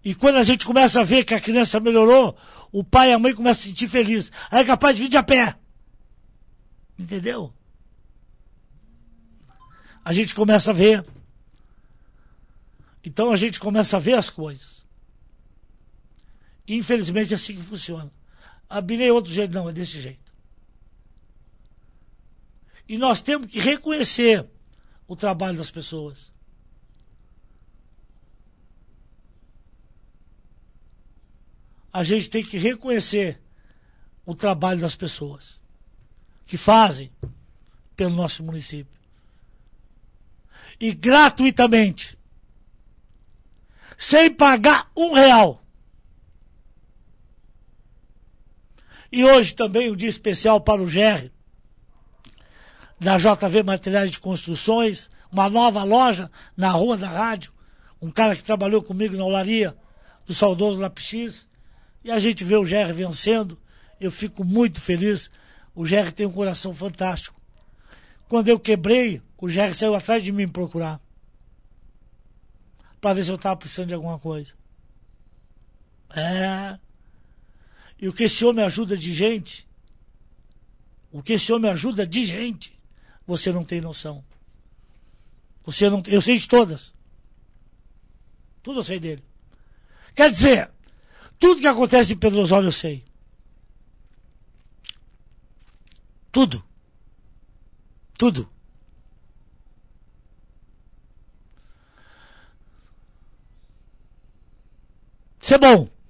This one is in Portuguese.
E quando a gente começa a ver que a criança melhorou, o pai e a mãe começam a se sentir felizes. Aí é capaz de vir de a pé. Entendeu? A gente começa a ver. Então a gente começa a ver as coisas. Infelizmente é assim que funciona. A Bíblia é outro jeito, não, é desse jeito. E nós temos que reconhecer o trabalho das pessoas. A gente tem que reconhecer o trabalho das pessoas que fazem pelo nosso município. E gratuitamente, sem pagar R$1. E hoje também um dia especial para o GR, da JV Materiais de Construções, uma nova loja na Rua da Rádio, um cara que trabalhou comigo na olaria do saudoso Lapix, e a gente vê o GR vencendo, eu fico muito feliz. O GR tem um coração fantástico. Quando eu quebrei, o GR saiu atrás de mim procurar, para ver se eu estava precisando de alguma coisa. E o que esse homem ajuda de gente, você não tem noção. Você não, eu sei de todas. Tudo eu sei dele. Quer dizer, tudo que acontece em Pedro Osório eu sei. Tudo. Tudo. Isso é bom.